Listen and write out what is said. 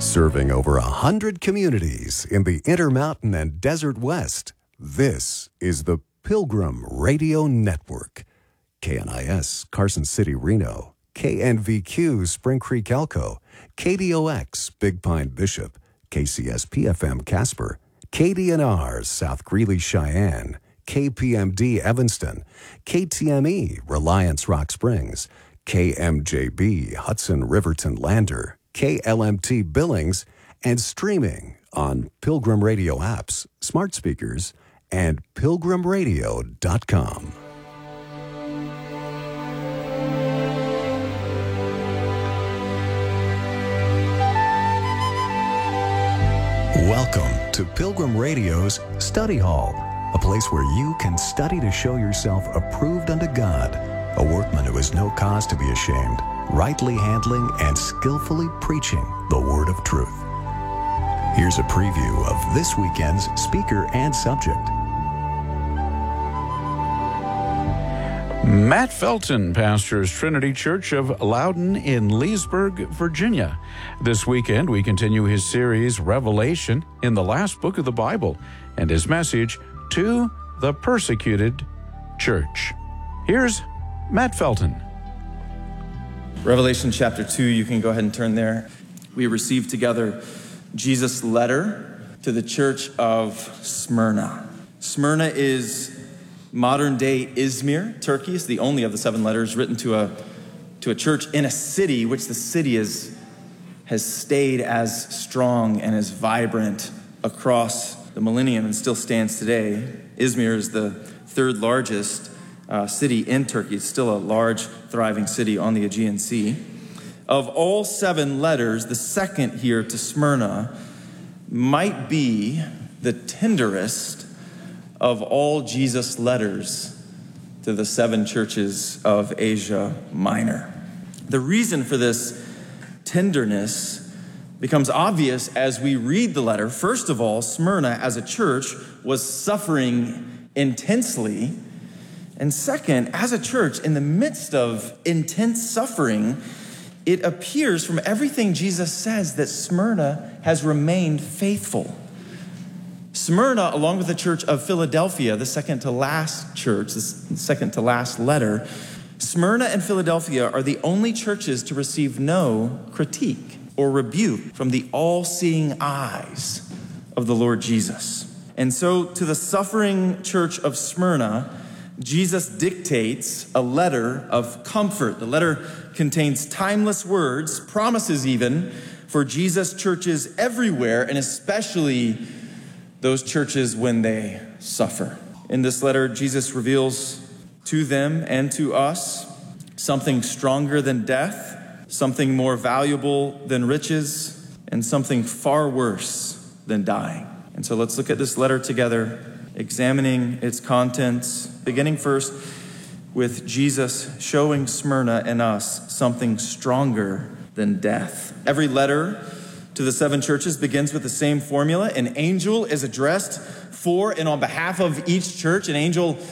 Serving over 100 communities in the Intermountain and Desert West, this is the Pilgrim Radio Network. KNIS, Carson City, Reno. KNVQ, Spring Creek, Elko. KDOX, Big Pine, Bishop. KCSP-FM, Casper. KDNR, South Greeley, Cheyenne. KPMD, Evanston. KTME, Reliance, Rock Springs. KMJB, Hudson, Riverton, Lander. KLMT Billings, and streaming on Pilgrim Radio apps, smart speakers, and pilgrimradio.com. Welcome to Pilgrim Radio's Study Hall, a place where you can study to show yourself approved unto God, a workman who has no cause to be ashamed, rightly handling and skillfully preaching the word of truth. Here's a preview of this weekend's speaker and subject. Matt Felton pastors Trinity Church of Loudon in Leesburg, Virginia. This weekend, we continue his series, Revelation, in the last book of the Bible, and his message, To the Persecuted Church. Here's Matt Felton. Revelation chapter 2, you can go ahead and turn there. We received together Jesus' letter to the church of Smyrna. Smyrna is modern-day Izmir, Turkey. It's the only of the 7 letters written to a church in a city, which the city has stayed as strong and as vibrant across the millennium and still stands today. Izmir is the 3rd largest city in Turkey. It's still a large, thriving city on the Aegean Sea. Of all 7 letters, the second here to Smyrna might be the tenderest of all Jesus' letters to the 7 churches of Asia Minor. The reason for this tenderness becomes obvious as we read the letter. First of all, Smyrna as a church was suffering intensely. And second, as a church, in the midst of intense suffering, it appears from everything Jesus says that Smyrna has remained faithful. Smyrna, along with the church of Philadelphia, the second to last church, the second to last letter, Smyrna and Philadelphia are the only churches to receive no critique or rebuke from the all-seeing eyes of the Lord Jesus. And so to the suffering church of Smyrna, Jesus dictates a letter of comfort. The letter contains timeless words, promises even, for Jesus' churches everywhere, and especially those churches when they suffer. In this letter, Jesus reveals to them and to us something stronger than death, something more valuable than riches, and something far worse than dying. And so let's look at this letter together, examining its contents, beginning first with Jesus showing Smyrna and us something stronger than death. Every letter to the 7 churches begins with the same formula. An angel is addressed for and on behalf of each church. An angel